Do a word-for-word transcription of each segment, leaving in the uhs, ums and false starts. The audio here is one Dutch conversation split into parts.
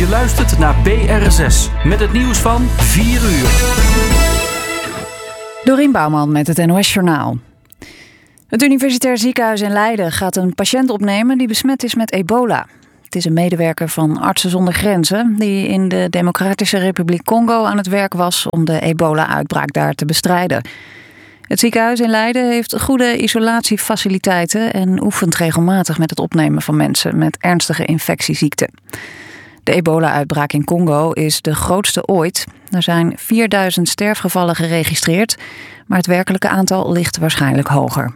Je luistert naar B R zes met het nieuws van vier uur. Dorien Bouwman met het N O S-journaal. Het Universitair Ziekenhuis in Leiden gaat een patiënt opnemen die besmet is met ebola. Het is een medewerker van Artsen zonder Grenzen die in de Democratische Republiek Congo aan het werk was om de ebola-uitbraak daar te bestrijden. Het ziekenhuis in Leiden heeft goede isolatiefaciliteiten en oefent regelmatig met het opnemen van mensen met ernstige infectieziekten. De ebola-uitbraak in Congo is de grootste ooit. Er zijn vierduizend sterfgevallen geregistreerd, maar het werkelijke aantal ligt waarschijnlijk hoger.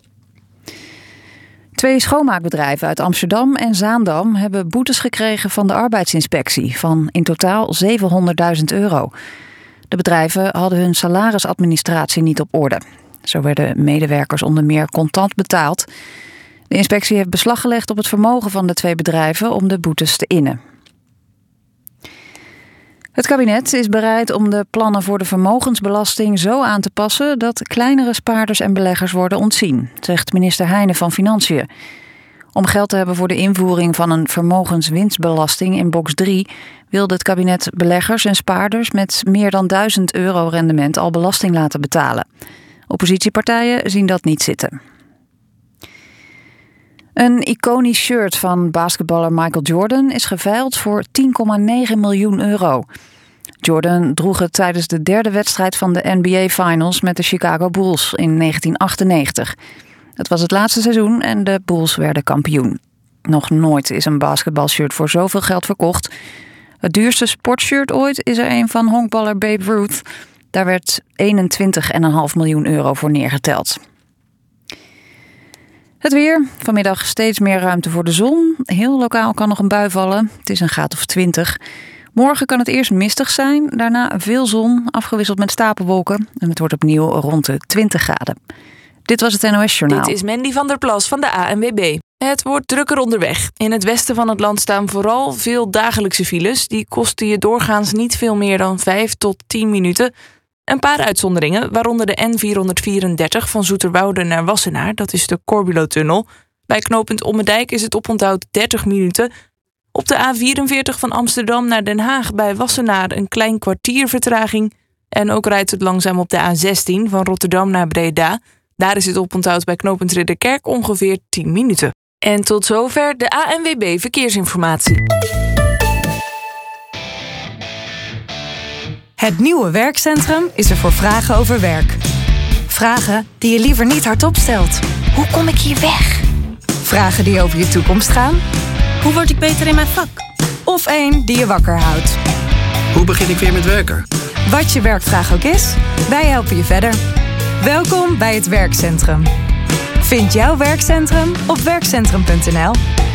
Twee schoonmaakbedrijven uit Amsterdam en Zaandam hebben boetes gekregen van de arbeidsinspectie van in totaal zevenhonderdduizend euro. De bedrijven hadden hun salarisadministratie niet op orde. Zo werden medewerkers onder meer contant betaald. De inspectie heeft beslag gelegd op het vermogen van de twee bedrijven om de boetes te innen. Het kabinet is bereid om de plannen voor de vermogensbelasting zo aan te passen dat kleinere spaarders en beleggers worden ontzien, zegt minister Heijnen van Financiën. Om geld te hebben voor de invoering van een vermogenswinstbelasting in box drie wilde het kabinet beleggers en spaarders met meer dan duizend euro rendement al belasting laten betalen. Oppositiepartijen zien dat niet zitten. Een iconisch shirt van basketballer Michael Jordan is geveild voor tien komma negen miljoen euro. Jordan droeg het tijdens de derde wedstrijd van de N B A Finals met de Chicago Bulls in negentien achtennegentig. Het was het laatste seizoen en de Bulls werden kampioen. Nog nooit is een basketbalshirt voor zoveel geld verkocht. Het duurste sportshirt ooit is er een van honkballer Babe Ruth. Daar werd eenentwintig komma vijf miljoen euro voor neergeteld. Het weer. Vanmiddag steeds meer ruimte voor de zon. Heel lokaal kan nog een bui vallen. Het is een graad of twintig. Morgen kan het eerst mistig zijn. Daarna veel zon, afgewisseld met stapelwolken. En het wordt opnieuw rond de twintig graden. Dit was het N O S-journaal. Dit is Mandy van der Plas van de A N W B. Het wordt drukker onderweg. In het westen van het land staan vooral veel dagelijkse files. Die kosten je doorgaans niet veel meer dan vijf tot tien minuten. Een paar uitzonderingen, waaronder de N vierhonderdvierendertig van Zoeterwoude naar Wassenaar. Dat is de Corbulo-tunnel. Bij knooppunt Ommedijk is het oponthoud dertig minuten. Op de A vierenveertig van Amsterdam naar Den Haag bij Wassenaar een klein kwartier vertraging. En ook rijdt het langzaam op de A zestien van Rotterdam naar Breda. Daar is het oponthoud bij knooppunt Ridderkerk ongeveer tien minuten. En tot zover de A N W B Verkeersinformatie. Het nieuwe werkcentrum is er voor vragen over werk. Vragen die je liever niet hardop stelt. Hoe kom ik hier weg? Vragen die over je toekomst gaan. Hoe word ik beter in mijn vak? Of één die je wakker houdt. Hoe begin ik weer met werken? Wat je werkvraag ook is, wij helpen je verder. Welkom bij het werkcentrum. Vind jouw werkcentrum op werkcentrum punt n l.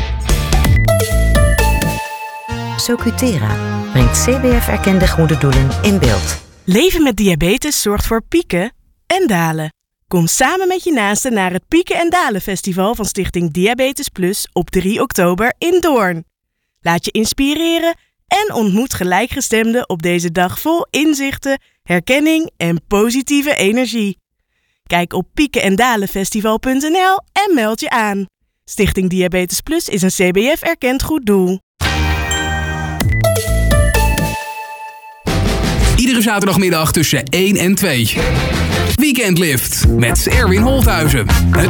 Socutera brengt C B F-erkende goede doelen in beeld. Leven met diabetes zorgt voor pieken en dalen. Kom samen met je naasten naar het Pieken en Dalen Festival van Stichting Diabetes Plus op drie oktober in Doorn. Laat je inspireren en ontmoet gelijkgestemden op deze dag vol inzichten, herkenning en positieve energie. Kijk op pieken en dalen festival punt n l en meld je aan. Stichting Diabetes Plus is een C B F-erkend goed doel. Iedere zaterdagmiddag tussen één en twee. Weekendlift met Erwin Holthuizen. Het